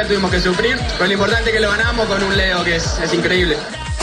igual tuvimos que sufrir, pero lo importante es que lo ganamos con un Leo que es increíble.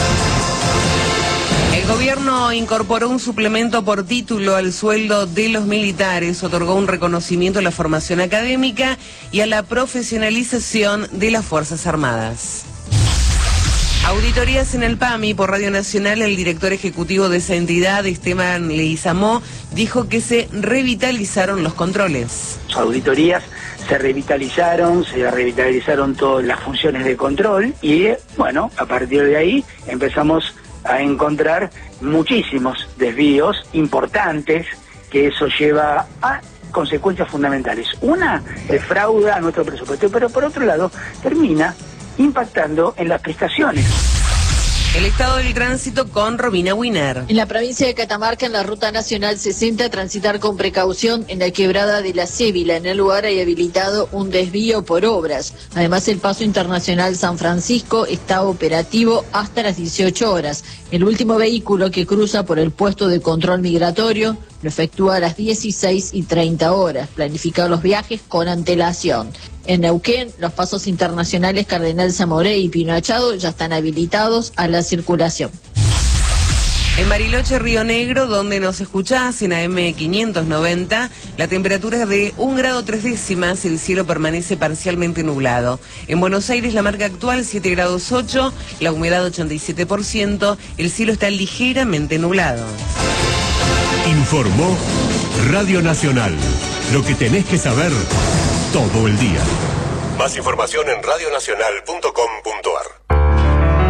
El gobierno incorporó un suplemento por título al sueldo de los militares, otorgó un reconocimiento a la formación académica y a la profesionalización de las Fuerzas Armadas. Auditorías en el PAMI por Radio Nacional. El director ejecutivo de esa entidad, Esteban Leguizamó, dijo que se revitalizaron los controles. Auditorías se revitalizaron todas las funciones de control y, bueno, a partir de ahí empezamos a encontrar muchísimos desvíos importantes, que eso lleva a consecuencias fundamentales. Una, defrauda a nuestro presupuesto, pero por otro lado termina impactando en las prestaciones. El estado del tránsito con Romina Winer. En la provincia de Catamarca, en la Ruta Nacional 60, transitar con precaución en la quebrada de la Cébila. En el lugar hay habilitado un desvío por obras. Además, el paso internacional San Francisco está operativo hasta las 18 horas. El último vehículo que cruza por el puesto de control migratorio lo efectúa a las 16:30. Planificar los viajes con antelación. En Neuquén, los pasos internacionales Cardenal Zamoré y Pino Achado ya están habilitados a la circulación. En Bariloche, Río Negro, donde nos escuchás en AM 590, la temperatura es de 1 grado 3 décimas, el cielo permanece parcialmente nublado. En Buenos Aires, la marca actual 7 grados 8, la humedad 87%, el cielo está ligeramente nublado. Informó Radio Nacional, lo que tenés que saber todo el día. Más información en radionacional.com.ar.